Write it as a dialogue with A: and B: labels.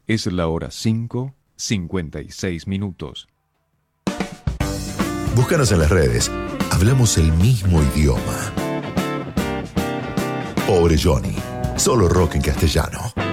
A: Es la hora 5:56.
B: Búscanos en las redes. Hablamos el mismo idioma. Pobre Johnny. Solo rock en castellano.